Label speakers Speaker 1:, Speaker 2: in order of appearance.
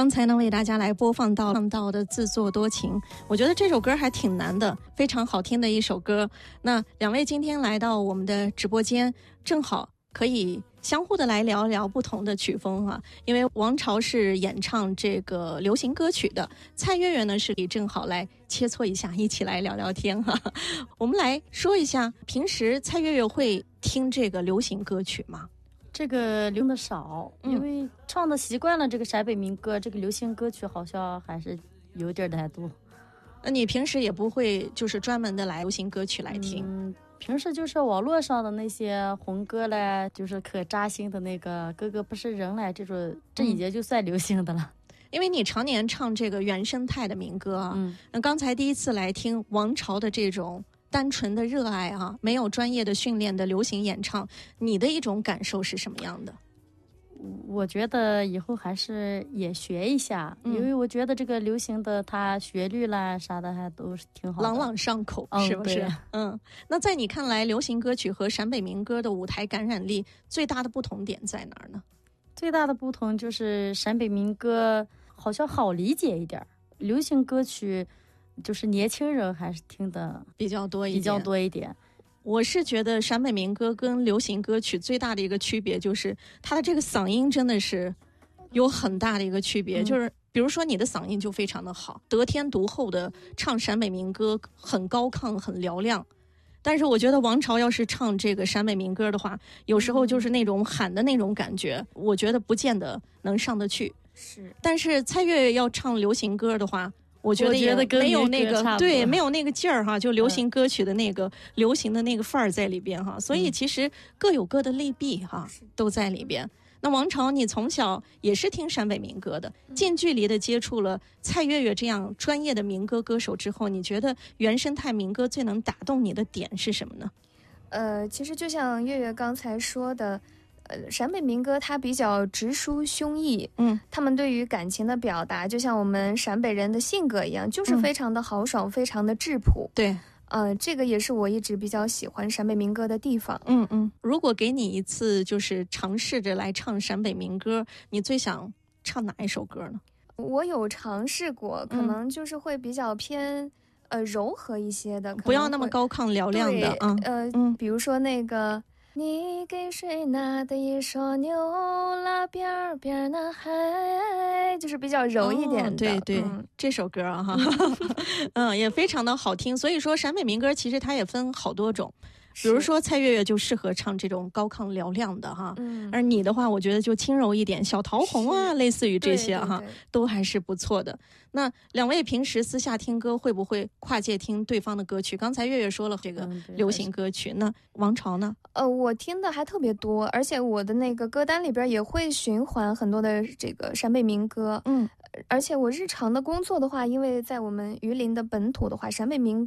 Speaker 1: 刚才呢为大家来播放到的自作多情，我觉得这首歌还挺难的，非常好听的一首歌。那两位今天来到我们的直播间，正好可以相互的来聊聊不同的曲风啊。因为王朝是演唱这个流行歌曲的，蔡月月呢是正好来切磋一下，一起来聊聊天哈。我们来说一下，平时蔡月月会听这个流行歌曲吗？
Speaker 2: 这个用的少，因为唱的习惯了这个陕北民歌，这个流行歌曲好像还是有点难度。
Speaker 1: 那你平时也不会就是专门的来流行歌曲来听？
Speaker 2: 平时就是网络上的那些红歌嘞，就是可扎心的那个哥哥不是人嘞，这种这已经就算流行的了。
Speaker 1: 因为你常年唱这个原生态的民歌啊，那刚才第一次来听王朝的这种单纯的热爱啊，没有专业的训练的流行演唱，你的一种感受是什么样的？
Speaker 2: 我觉得以后还是也学一下，因为我觉得这个流行的它旋律啦啥的还都是挺好的，
Speaker 1: 朗朗上口，是不是？那在你看来，流行歌曲和陕北民歌的舞台感染力最大的不同点在哪儿呢？
Speaker 2: 最大的不同就是陕北民歌好像好理解一点，流行歌曲就是年轻人还是听的
Speaker 1: 比较多一点。我是觉得陕北民歌跟流行歌曲最大的一个区别就是它的这个嗓音真的是有很大的一个区别，就是比如说你的嗓音就非常的好，得天独厚的唱陕北民歌很高亢很嘹亮，但是我觉得王朝要是唱这个陕北民歌的话，有时候就是那种喊的那种感觉，我觉得不见得能上得去。
Speaker 2: 是，
Speaker 1: 但是蔡月月要唱流行歌的话，我觉得也没有那个对，没有那个劲儿哈，就流行歌曲的那个流行的那个范儿在里边哈，所以其实各有各的利弊哈，都在里边。那王朝，你从小也是听陕北民歌的，近距离的接触了蔡月月这样专业的民歌歌手之后，你觉得原生态民歌最能打动你的点是什么呢？
Speaker 3: 其实就像月月刚才说的。陕北民歌它比较直抒胸臆，他们对于感情的表达就像我们陕北人的性格一样，就是非常的豪爽，非常的质朴。
Speaker 1: 对，
Speaker 3: 这个也是我一直比较喜欢陕北民歌的地方。
Speaker 1: 如果给你一次就是尝试着来唱陕北民歌，你最想唱哪一首歌呢？
Speaker 3: 我有尝试过，可能就是会比较偏柔和一些的，
Speaker 1: 不要那么高亢嘹亮的。
Speaker 3: 比如说那个你给谁拿的一双牛拉边边那海，就是比较柔一点的。
Speaker 1: 对，这首歌啊哈，也非常的好听。所以说陕北民歌其实它也分好多种，比如说蔡月月就适合唱这种高亢嘹亮的哈，而你的话我觉得就轻柔一点，小桃红啊，类似于这些哈，都还是不错的。那两位平时私下听歌会不会跨界听对方的歌曲？刚才月月说了这个流行歌曲，那王朝呢？
Speaker 3: 我听的还特别多，而且我的那个歌单里边也会循环很多的这个陕北民歌。而且我日常的工作的话，因为在我们榆林的本土的话，陕北民